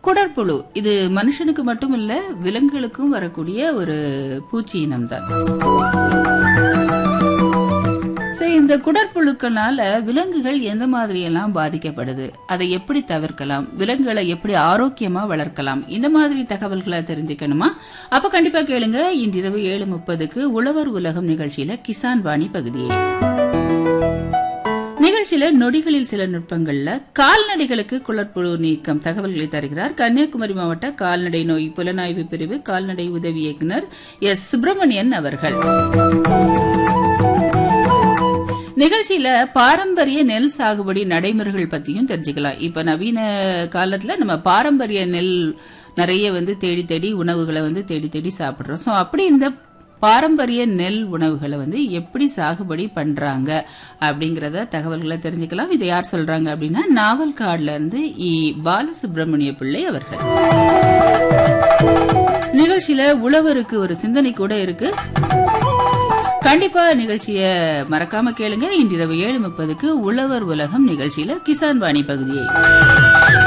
குடற்புழு இது மனுஷனுக்கு மட்டும் இல்ல விலங்குகளுக்கும் வரக்கூடிய ஒரு பூச்சி இனம் தான். இந்த குடற்புழுக்களால விலங்குகள் எந்த மாதிரி எல்லாம் பாதிக்கப்படுது, அதை எப்படி தவிர்க்கலாம், விலங்குகளை எப்படி ஆரோக்கியமா வளர்க்கலாம், இந்த மாதிரி தகவல்களை தெரிஞ்சுக்கணுமா? அப்ப கண்டிப்பா கேளுங்க. இன்றிரவு 7:30க்கு உழவர் உலகம் நிகழ்ச்சியில கிசான் வாணி பகுதியை. நிகழ்ச்சியில நொடிகளில் சில நுட்பங்கள்ல கால்நடைகளுக்கு குடற்புழு நீக்கம் தகவல்களை தருகிறார் கன்னியாகுமரி மாவட்ட கால்நடை நோய் புலனாய்வு பிரிவு கால்நடை உதவி இயக்குனர் எஸ். சுப்பிரமணியன் அவர்கள். நிகழ்ச்சியில பாரம்பரிய நெல் சாகுபடி நடைமுறைகள் பத்தியும் தெரிஞ்சுக்கலாம். இப்ப நவீன காலத்துல நம்ம பாரம்பரிய நெல் நிறைய தேடி தேடி உணவுகளை தேடி தேடி சாப்பிடுறோம். சோ அப்படி இந்த பாரம்பரிய நெல் உணவுகளை எப்படி சாகுபடி பண்றாங்க அப்படிங்கறத தகவல்களை தெரிஞ்சுக்கலாம். இதை யார் சொல்றாங்க அப்படின்னா நாவல்காடுல இருந்து பாலசுப்ரமணிய பிள்ளை அவர்கள். நிகழ்ச்சியில உழவருக்கு ஒரு சிந்தனை கூட இருக்கு. கண்டிப்பா நிகழ்ச்சிய மறக்காம கேளுங்க. இன்றிரவு 7:30க்கு உழவர் உலகம் நிகழ்ச்சியில கிசான் வாணி பகுதியை.